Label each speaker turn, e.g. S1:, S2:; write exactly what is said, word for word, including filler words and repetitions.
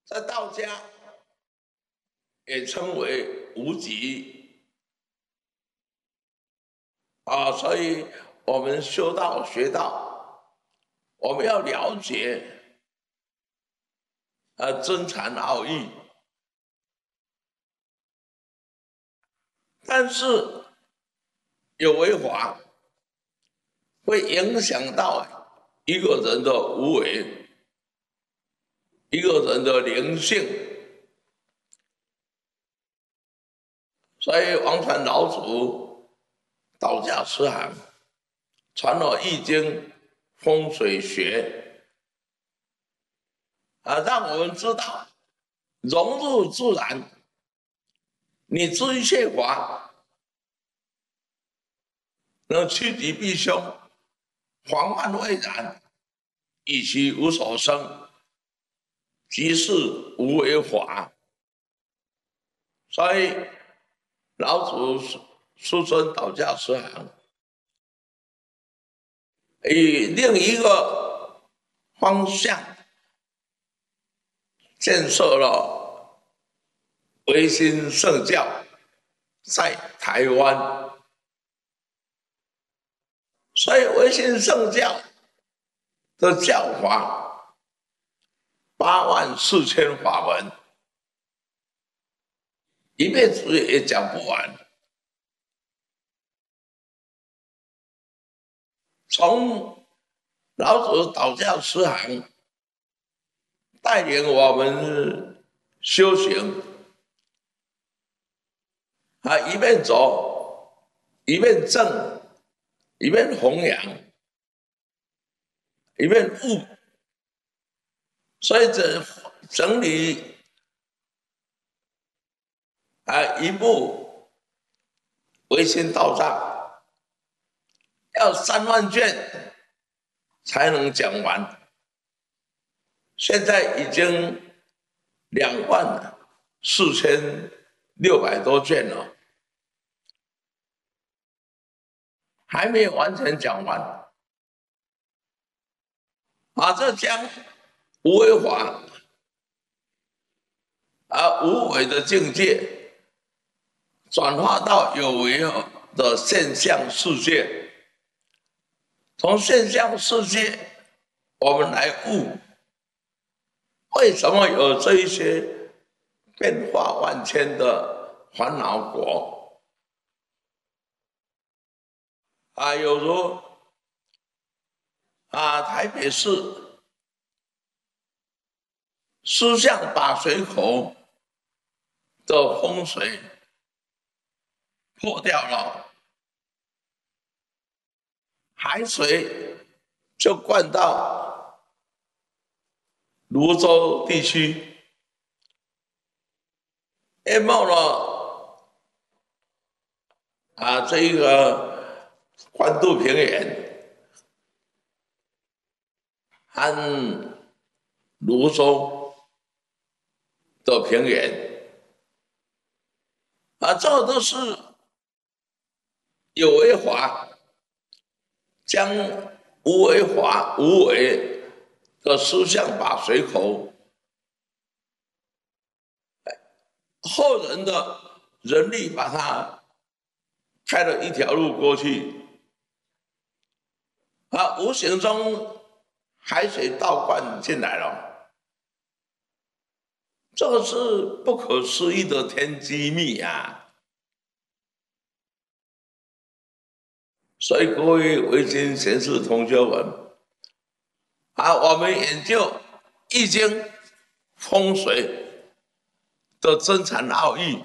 S1: 在道家也称为无极啊，所以我们修道学道，我们要了解呃真禅奥义，但是有为法会影响到一个人的无为，一个人的灵性。所以王传老祖道家慈航传了《易经》风水学啊，让我们知道融入自然，你知一切法，能趋吉避凶，防患未然，以其无所生，即是无为法。所以老祖师尊道家慈航以另一个方向建设了维新圣教在台湾，所以维新圣教的教法八万四千法门，一辈子也讲不完。从老祖道教慈航带领我们修行，啊，一边走，一边正，一边弘扬，一边悟，所以这整理啊一部唯心道藏，要三万卷才能讲完。现在已经两万四千六百多卷了，还没有完全讲完。啊，这将无为法啊无为的境界转化到有为的现象世界，从现象世界我们来悟。为什么有这一些变化万千的烦恼果？啊，有如啊，台北市狮象把水口的风水破掉了，海水就灌到泸州地区，淹没了啊这一个关渡平原和泸州的平原，啊，这都是有为法将无为法无为的思想把水口，后人的人力把它开了一条路过去，啊，无形中海水倒灌进来了，这个是不可思议的天机密啊！所以各位维新贤士同学们。啊，我们研究《易经》风水的真禅奥义，